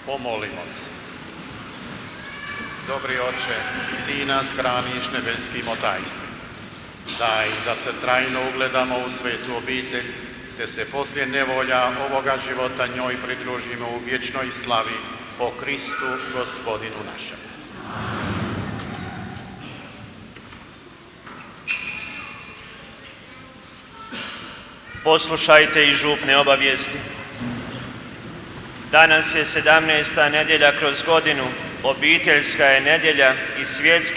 Pomolimo se. Dobri Oče, Ti nas hraniš nebeskim otajstvom. Daj da se trajno ugledamo u svetu obitelj, te se poslije nevolja ovoga života njoj pridružimo u vječnoj slavi po Kristu Gospodinu našem. Poslušajte i župne obavijesti. Danas je 17. nedjelja kroz godinu, obiteljska je nedjelja i svjetski